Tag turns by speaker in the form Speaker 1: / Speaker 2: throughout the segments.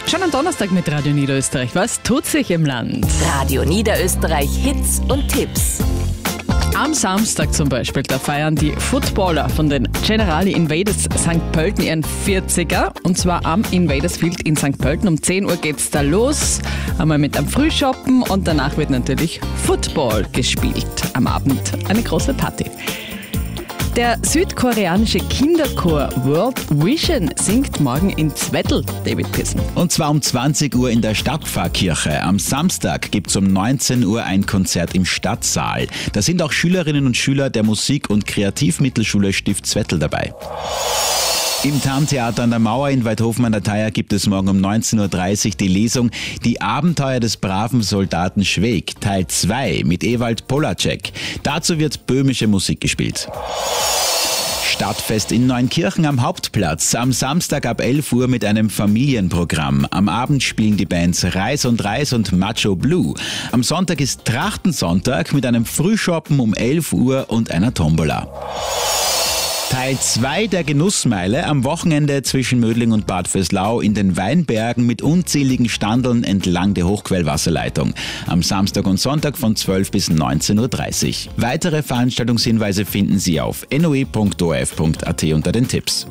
Speaker 1: Schönen Donnerstag mit Radio Niederösterreich. Was tut sich im Land?
Speaker 2: Radio Niederösterreich Hits und Tipps.
Speaker 1: Am Samstag zum Beispiel, da feiern die Footballer von den Generali Invaders St. Pölten ihren 40er. Und zwar am Invaders Field in St. Pölten. Um 10 Uhr geht's da los. Einmal mit einem Frühshoppen und danach wird natürlich Football gespielt. Am Abend eine große Party. Der südkoreanische Kinderchor World Vision singt morgen in Zwettl, David Pearson.
Speaker 3: Und zwar um 20 Uhr in der Stadtpfarrkirche. Am Samstag gibt es um 19 Uhr ein Konzert im Stadtsaal. Da sind auch Schülerinnen und Schüler der Musik- und Kreativmittelschule Stift Zwettl dabei. Im Tarntheater an der Mauer in Weidhofen an der Thaya gibt es morgen um 19.30 Uhr die Lesung Die Abenteuer des braven Soldaten Schweig, Teil 2 mit Ewald Polacek. Dazu wird böhmische Musik gespielt. Stadtfest in Neunkirchen am Hauptplatz. Am Samstag ab 11 Uhr mit einem Familienprogramm. Am Abend spielen die Bands Reis und Macho Blue. Am Sonntag ist Trachtensonntag mit einem Frühshoppen um 11 Uhr und einer Tombola. Teil 2 der Genussmeile am Wochenende zwischen Mödling und Bad Vöslau in den Weinbergen mit unzähligen Standeln entlang der Hochquellwasserleitung. Am Samstag und Sonntag von 12 bis 19.30 Uhr. Weitere Veranstaltungshinweise finden Sie auf noe.orf.at unter den Tipps.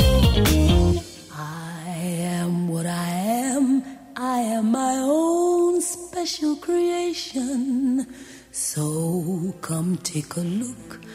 Speaker 4: I am what I am. I am my own special creation. So come take a look.